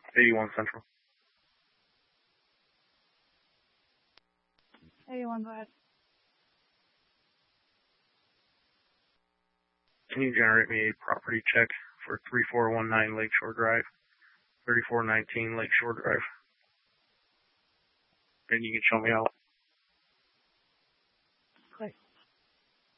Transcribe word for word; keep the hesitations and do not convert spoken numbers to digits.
eighty-one Central. eighty-one, go ahead. Can you generate me a property check for three four one nine Lakeshore Drive, thirty-four nineteen Lakeshore Drive? And you can show me how